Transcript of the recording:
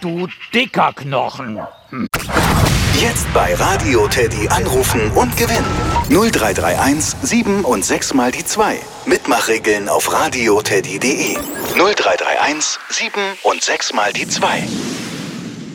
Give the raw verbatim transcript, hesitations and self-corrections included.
du dicker Knochen. Hm. Jetzt bei Radio Teddy anrufen und gewinnen. null drei drei eins sieben und sechs mal die zwei. Mitmachregeln auf radioteddy punkt de. null drei drei eins sieben und sechs mal die zwei.